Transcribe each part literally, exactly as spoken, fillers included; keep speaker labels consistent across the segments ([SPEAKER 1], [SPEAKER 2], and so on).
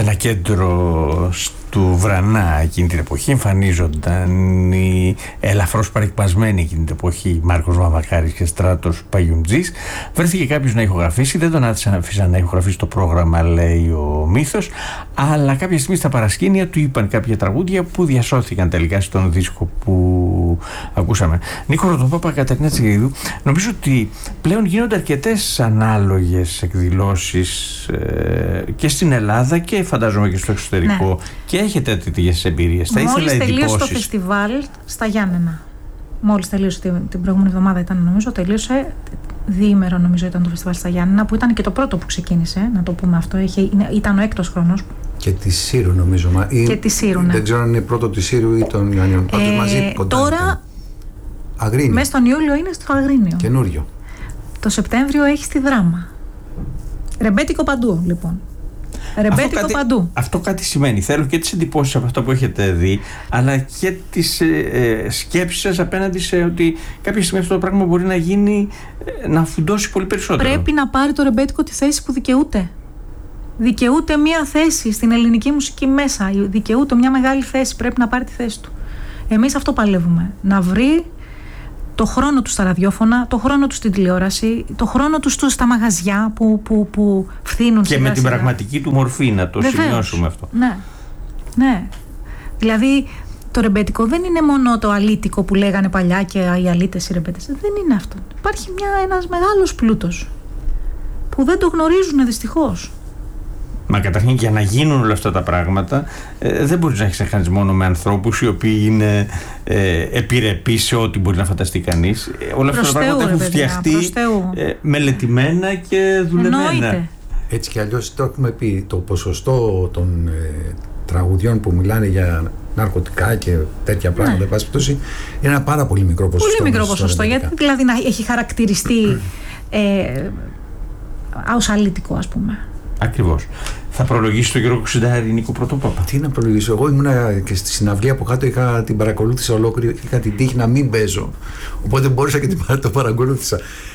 [SPEAKER 1] σε ένα κέντρο του Βρανά εκείνη την εποχή εμφανίζονταν οι ελαφρώς παρεκπασμένοι εκείνη την εποχή Μάρκος Μαμακάρης και Στράτος Παγιουμτζής. Βρέθηκε κάποιος να ηχογραφήσει, δεν τον άφησαν να ηχογραφήσει το πρόγραμμα, λέει ο μύθος, αλλά κάποια στιγμή στα παρασκήνια του είπαν κάποια τραγούδια που διασώθηκαν τελικά στον δίσκο που ακούσαμε. Νίκο Πρωτοπάπα, Κατερίνα Τσιγρίδου, νομίζω ότι πλέον γίνονται αρκετές ανάλογες εκδηλώσεις ε, και στην Ελλάδα και φαντάζομαι και στο εξωτερικό. Ναι. Και έχετε τέτοιες εμπειρίες.
[SPEAKER 2] Μόλις τελείωσε το φεστιβάλ στα Γιάννενα. Μόλις τελείωσε την, την προηγούμενη εβδομάδα ήταν, νομίζω, τελείωσε διήμερο, νομίζω ήταν το φεστιβάλ στα Γιάννενα, που ήταν και το πρώτο που ξεκίνησε, να το πούμε αυτό. Είχε, ήταν ο έκτος χρόνος.
[SPEAKER 3] Και τη Σύρου, νομίζω. Μα, ή,
[SPEAKER 2] και τη Σύρου, ναι.
[SPEAKER 3] Δεν ξέρω αν είναι πρώτο τη Σύρου ή των Ιωαννίων. Πάντως ε, μαζί κοντά.
[SPEAKER 2] Τώρα,
[SPEAKER 3] Αγρίνιο.
[SPEAKER 2] Μέσα στον Ιούλιο είναι στο Αγρίνιο.
[SPEAKER 3] Καινούριο. Το
[SPEAKER 2] Σεπτέμβριο έχει στη Δράμα. Ρεμπέτικο παντού, λοιπόν. Ρεμπέτικο
[SPEAKER 1] αυτό κάτι,
[SPEAKER 2] παντού.
[SPEAKER 1] Αυτό κάτι σημαίνει. Θέλω και τις εντυπώσεις από αυτά που έχετε δει, αλλά και τις ε, σκέψεις σας απέναντι σε ότι κάποια στιγμή αυτό το πράγμα μπορεί να γίνει, ε, να φουντώσει πολύ περισσότερο.
[SPEAKER 2] Πρέπει να πάρει το ρεμπέτικο τη θέση που δικαιούται. Δικαιούται μια θέση στην ελληνική μουσική μέσα. Δικαιούται μια μεγάλη θέση. Πρέπει να πάρει τη θέση του. Εμείς αυτό παλεύουμε. Να βρει το χρόνο του στα ραδιόφωνα, το χρόνο του στην τηλεόραση, το χρόνο του στα μαγαζιά που, που, που φθήνουν.
[SPEAKER 1] Και με την πραγματική του μορφή, να το Βεβαίως. σημειώσουμε αυτό.
[SPEAKER 2] Ναι. ναι. Δηλαδή, το ρεμπέτικο δεν είναι μόνο το αλήτικο που λέγανε παλιά και οι αλήτες οι ρεμπέτες. Δεν είναι αυτό. Υπάρχει μια, ένας μεγάλος πλούτος που δεν το γνωρίζουν δυστυχώς.
[SPEAKER 1] Μα καταρχήν, για να γίνουν όλα αυτά τα πράγματα, ε, δεν μπορείς να έχεις να κάνεις μόνο με ανθρώπους οι οποίοι είναι ε, επιρρεπείς σε ό,τι μπορεί να φανταστεί κανείς. Ε, όλα αυτά τα πράγματα έχουν φτιαχτεί ε, μελετημένα και δουλεμένα.
[SPEAKER 2] Εννοείται.
[SPEAKER 3] Έτσι κι αλλιώς το έχουμε πει, το ποσοστό των ε, τραγουδιών που μιλάνε για ναρκωτικά και τέτοια πράγματα, ναι. πάση πτώση, είναι ένα πάρα πολύ μικρό ποσοστό.
[SPEAKER 2] Πολύ μικρό ποσοστό, γιατί δηλαδή να έχει χαρακτηριστεί ε, ως αλήτικο, ας πούμε.
[SPEAKER 1] Ακριβώς. Θα προλογίσει τον Γιώργο Κουξιντάρη, Νίκο Πρωτοπάπα?
[SPEAKER 3] Τι να προλογίσω. Εγώ ήμουνα και στη συναυλία από κάτω, είχα την παρακολούθησα ολόκληρη, είχα την τύχη να μην παίζω. Οπότε μπόρεσα και το παρακολούθησα.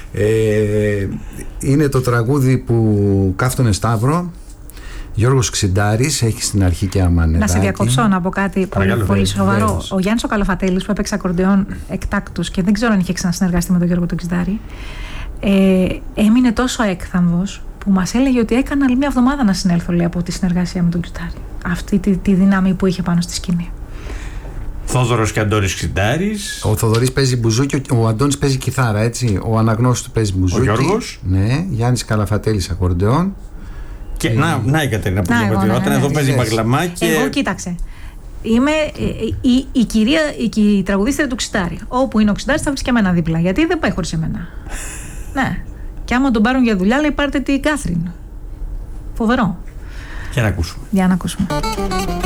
[SPEAKER 3] Ε, είναι το τραγούδι που Κάφτωνε Σταύρο, Γιώργος Ξιντάρης, έχει στην αρχή και αμανεδάκι.
[SPEAKER 2] Να σε διακόψω να πω κάτι πολύ, πολύ σοβαρό. Βέλος. Ο Γιάννης ο Καλοφατέλης που έπαιξε ακορντεόν εκτάκτους και δεν ξέρω αν είχε ξανασυνεργαστεί με τον Γιώργο τον Ξιντάρη, ε, έμεινε τόσο έκθαμβος που μας έλεγε ότι έκανε άλλη μια εβδομάδα να συνέλθω, λέει, από τη συνεργασία με τον Ξιντάρη. Αυτή τη, τη δύναμη που είχε πάνω στη σκηνή.
[SPEAKER 1] Θόδωρος και Αντώνης Ξιντάρης.
[SPEAKER 3] Ο Θοδωρής παίζει μπουζούκι, ο Αντώνης παίζει κιθάρα, έτσι. Ο Αναγνώστης του παίζει μπουζούκι.
[SPEAKER 1] Ο Γιώργος.
[SPEAKER 3] Ναι, Γιάννης Καλαφατέλης ακορντεόν.
[SPEAKER 1] Και ε, να, να η Κατερίνα που διαβατηρώταν, ναι, ναι, ναι, εδώ ναι, παίζει μπαγλαμά και...
[SPEAKER 2] Εγώ κοίταξε. Είμαι η, η, η κυρία, η, η τραγουδίστρια του Ξιντάρη. Όπου είναι ο Ξιντάρης θα βρεις και εμένα δίπλα. Γιατί δεν πάει χωρίς εμένα. Ναι. Και άμα τον πάρουν για δουλειά, λέει πάρτε την Κάθριν. Φοβερό.
[SPEAKER 1] Για να ακούσουμε.
[SPEAKER 2] Για να ακούσουμε.